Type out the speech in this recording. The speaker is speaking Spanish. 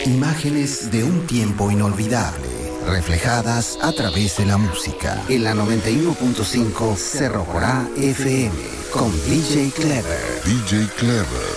Imágenes de un tiempo inolvidable, reflejadas a través de la música. En la 91.5 Cerro Corá FM, con DJ Clever. DJ Clever.